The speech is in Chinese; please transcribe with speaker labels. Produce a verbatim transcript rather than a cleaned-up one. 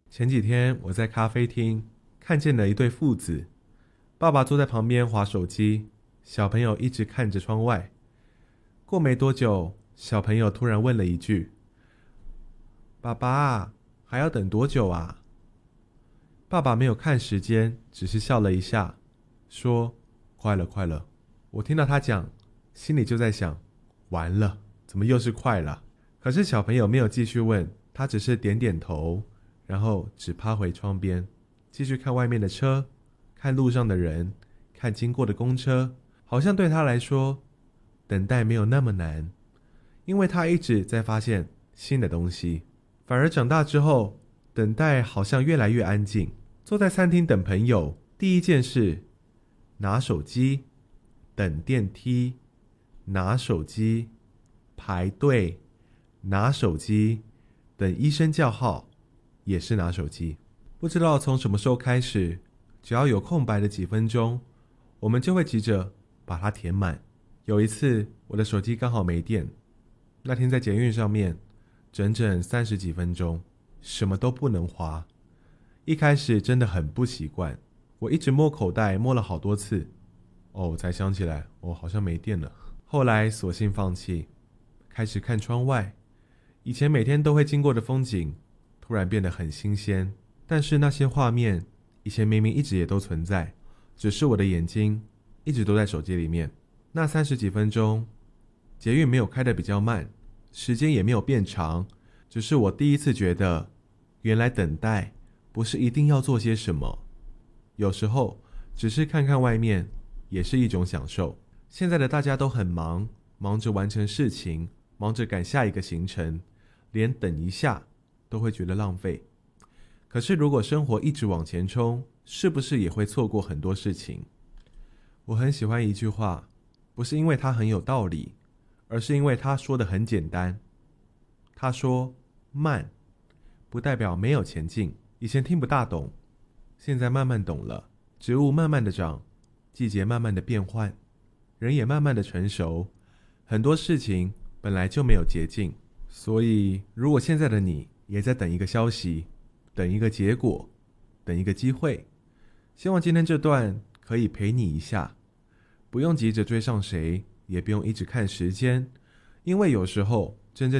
Speaker 1: 前几天我在咖啡厅看见了一对父子，爸爸坐在旁边滑手机，小朋友一直看着窗外。过没多久，小朋友突然问了一句：爸爸，还要等多久啊？爸爸没有看时间，只是笑了一下，说：快了快了。我听到他讲，心里就在想，完了，怎么又是快了？可是小朋友没有继续问，他只是点点头，然后只趴回窗边，继续看外面的车，看路上的人，看经过的公车，好像对他来说，等待没有那么难，因为他一直在发现新的东西。反而长大之后，等待好像越来越安静。坐在餐厅等朋友，第一件事，拿手机，等电梯，拿手机，排队，拿手机，等医生叫号，也是拿手机。不知道从什么时候开始，只要有空白的几分钟，我们就会急着把它填满。有一次，我的手机刚好没电，那天在捷运上面，整整三十几分钟，什么都不能滑。一开始真的很不习惯，我一直摸口袋，摸了好多次，哦，才想起来，我好像没电了。后来索性放弃，开始看窗外。以前每天都会经过的风景，突然变得很新鲜。但是那些画面，以前明明一直也都存在，只是我的眼睛一直都在手机里面。那三十几分钟，捷运没有开得比较慢，时间也没有变长，只是我第一次觉得，原来等待不是一定要做些什么，有时候只是看看外面也是一种享受。现在的大家都很忙，忙着完成事情，忙着赶下一个行程，连等一下都会觉得浪费。可是如果生活一直往前冲，是不是也会错过很多事情？我很喜欢一句话，不是因为它很有道理，而是因为他说的很简单。他说慢不代表没有前进。以前听不大懂，现在慢慢懂了。植物慢慢的长，季节慢慢的变换，人也慢慢的成熟，很多事情本来就没有捷径。所以如果现在的你也在等一个消息，等一个结果，等一个机会，希望今天这段可以陪你一下，不用急着追上谁，也不用一直看时间，因为有时候真正